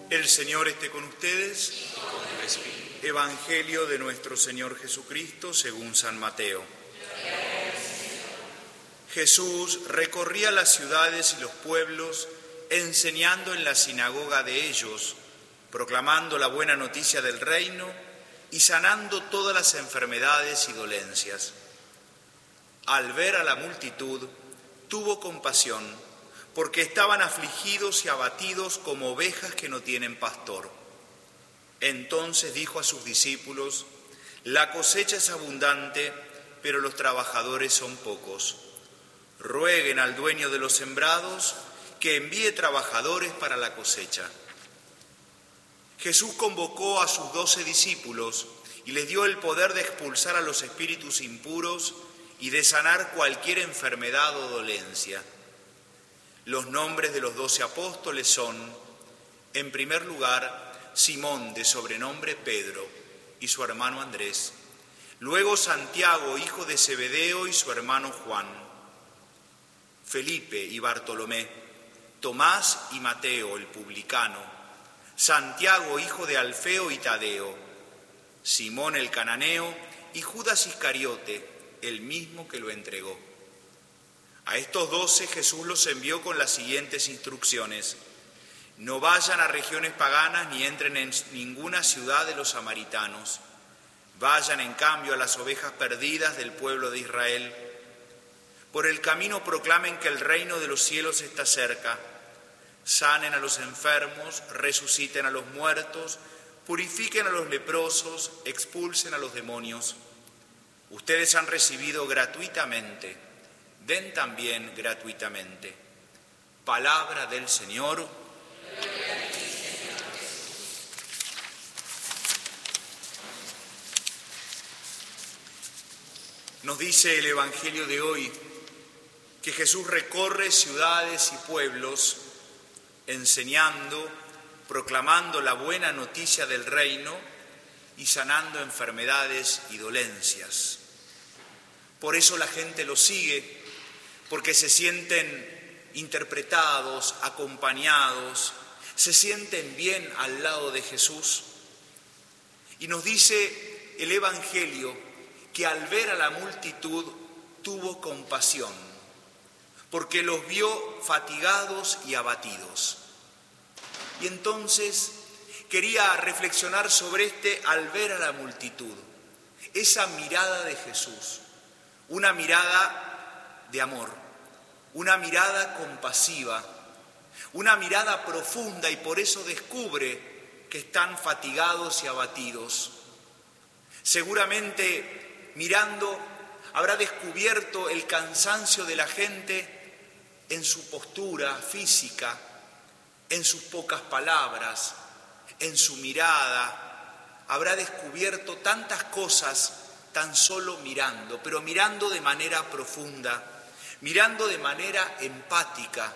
El Señor esté con ustedes. Y con el Espíritu. Evangelio de nuestro Señor Jesucristo según San Mateo. Jesús recorría las ciudades y los pueblos, enseñando en la sinagoga de ellos, proclamando la buena noticia del reino y sanando todas las enfermedades y dolencias. Al ver a la multitud, tuvo compasión, porque estaban afligidos y abatidos como ovejas que no tienen pastor. Entonces dijo a sus discípulos: la cosecha es abundante, pero los trabajadores son pocos. Rueguen al dueño de los sembrados que envíe trabajadores para la cosecha. Jesús convocó a sus 12 discípulos y les dio el poder de expulsar a los espíritus impuros y de sanar cualquier enfermedad o dolencia. Los nombres de los 12 apóstoles son, en primer lugar, Simón, de sobrenombre Pedro, y su hermano Andrés. Luego Santiago, hijo de Zebedeo, y su hermano Juan. Felipe y Bartolomé. Tomás y Mateo, el publicano. Santiago, hijo de Alfeo y Tadeo. Simón el cananeo y Judas Iscariote, el mismo que lo entregó. A estos 12 Jesús los envió con las siguientes instrucciones: no vayan a regiones paganas ni entren en ninguna ciudad de los samaritanos. Vayan en cambio a las ovejas perdidas del pueblo de Israel. Por el camino proclamen que el reino de los cielos está cerca. Sanen a los enfermos, resuciten a los muertos, purifiquen a los leprosos, expulsen a los demonios. Ustedes han recibido gratuitamente, den también gratuitamente. Palabra del Señor. Nos dice el Evangelio de hoy que Jesús recorre ciudades y pueblos enseñando, proclamando la buena noticia del reino y sanando enfermedades y dolencias. Por eso la gente lo sigue, porque se sienten interpretados, acompañados, se sienten bien al lado de Jesús. Y nos dice el Evangelio que al ver a la multitud tuvo compasión, porque los vio fatigados y abatidos. Y entonces quería reflexionar sobre al ver a la multitud, esa mirada de Jesús, una mirada de amor, una mirada compasiva, una mirada profunda, y por eso descubre que están fatigados y abatidos. Seguramente mirando habrá descubierto el cansancio de la gente en su postura física, en sus pocas palabras, en su mirada. Habrá descubierto tantas cosas tan solo mirando, pero mirando de manera profunda, mirando de manera empática.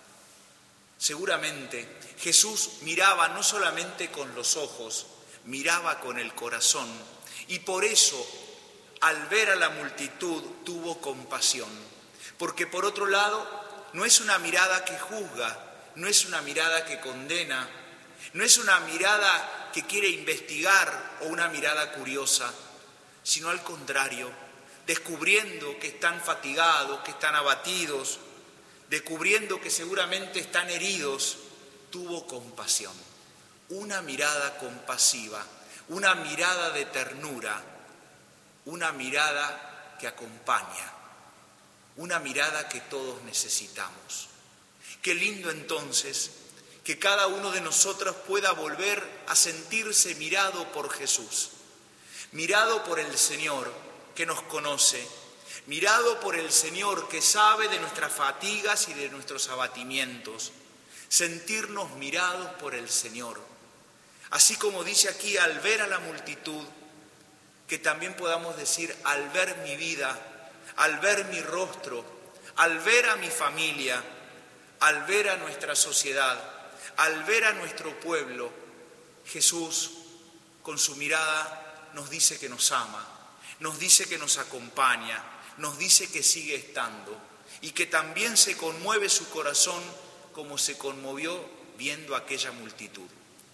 Seguramente Jesús miraba no solamente con los ojos, miraba con el corazón, y por eso al ver a la multitud tuvo compasión, porque por otro lado no es una mirada que juzga, no es una mirada que condena, no es una mirada que quiere investigar o una mirada curiosa, sino al contrario, descubriendo que están fatigados, que están abatidos, descubriendo que seguramente están heridos, tuvo compasión. Una mirada compasiva, una mirada de ternura, una mirada que acompaña, una mirada que todos necesitamos. Qué lindo entonces que cada uno de nosotros pueda volver a sentirse mirado por Jesús, mirado por el Señor que nos conoce, mirado por el Señor que sabe de nuestras fatigas y de nuestros abatimientos, sentirnos mirados por el Señor. Así como dice aquí, al ver a la multitud, que también podamos decir, al ver mi vida, al ver mi rostro, al ver a mi familia, al ver a nuestra sociedad, al ver a nuestro pueblo, Jesús con su mirada nos dice que nos ama, nos dice que nos acompaña, nos dice que sigue estando y que también se conmueve su corazón como se conmovió viendo aquella multitud.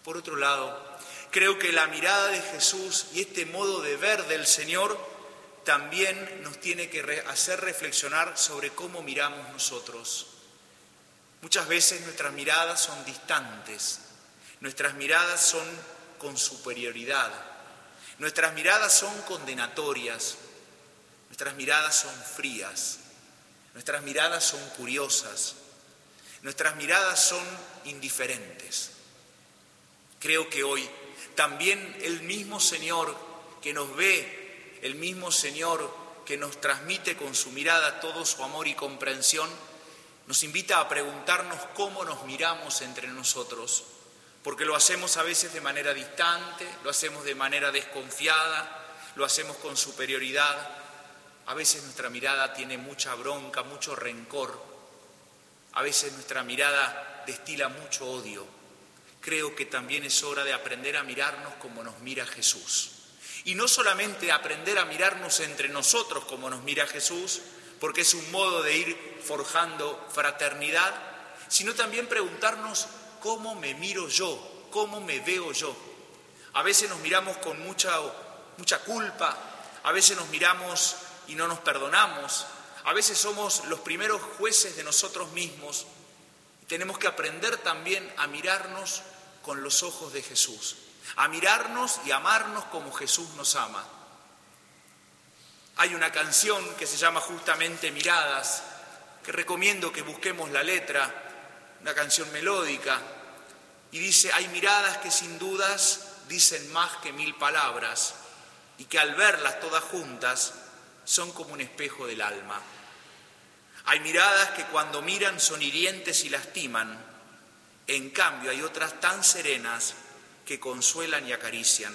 Por otro lado, creo que la mirada de Jesús y este modo de ver del Señor también nos tiene que hacer reflexionar sobre cómo miramos nosotros. Muchas veces nuestras miradas son distantes, nuestras miradas son con superioridad, nuestras miradas son condenatorias, nuestras miradas son frías, nuestras miradas son curiosas, nuestras miradas son indiferentes. Creo que hoy también el mismo Señor que nos ve, el mismo Señor que nos transmite con su mirada todo su amor y comprensión, nos invita a preguntarnos cómo nos miramos entre nosotros, porque lo hacemos a veces de manera distante, lo hacemos de manera desconfiada, lo hacemos con superioridad. A veces nuestra mirada tiene mucha bronca, mucho rencor, a veces nuestra mirada destila mucho odio. Creo que también es hora de aprender a mirarnos como nos mira Jesús. Y no solamente aprender a mirarnos entre nosotros como nos mira Jesús, porque es un modo de ir forjando fraternidad, sino también preguntarnos cómo me miro yo, cómo me veo yo. A veces nos miramos con mucha culpa, a veces nos miramos y no nos perdonamos, a veces somos los primeros jueces de nosotros mismos. Tenemos que aprender también a mirarnos con los ojos de Jesús, a mirarnos y amarnos como Jesús nos ama. Hay una canción que se llama justamente Miradas, que recomiendo que busquemos la letra, una canción melódica, y dice: hay miradas que sin dudas dicen más que 1000 palabras, y que al verlas todas juntas son como un espejo del alma. Hay miradas que cuando miran son hirientes y lastiman, en cambio hay otras tan serenas que consuelan y acarician.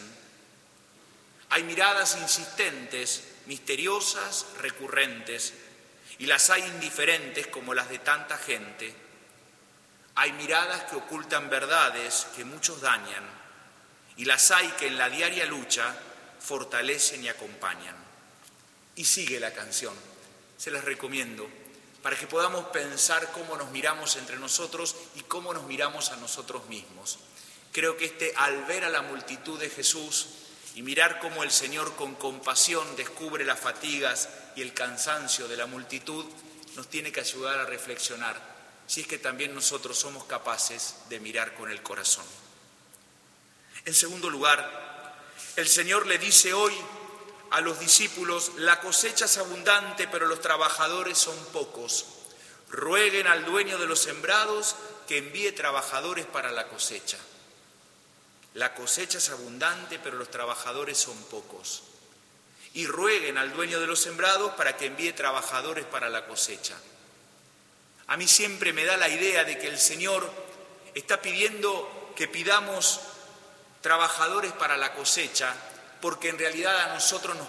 Hay miradas insistentes, misteriosas, recurrentes, y las hay indiferentes como las de tanta gente. Hay miradas que ocultan verdades que muchos dañan, y las hay que en la diaria lucha fortalecen y acompañan. Y sigue la canción, se las recomiendo, para que podamos pensar cómo nos miramos entre nosotros y cómo nos miramos a nosotros mismos. Creo que al ver a la multitud de Jesús y mirar cómo el Señor con compasión descubre las fatigas y el cansancio de la multitud, nos tiene que ayudar a reflexionar si es que también nosotros somos capaces de mirar con el corazón. En segundo lugar, el Señor le dice hoy a los discípulos: la cosecha es abundante, pero los trabajadores son pocos. Rueguen al dueño de los sembrados que envíe trabajadores para la cosecha. La cosecha es abundante, pero los trabajadores son pocos. Y rueguen al dueño de los sembrados para que envíe trabajadores para la cosecha. A mí siempre me da la idea de que el Señor está pidiendo que pidamos trabajadores para la cosecha, porque en realidad a nosotros nos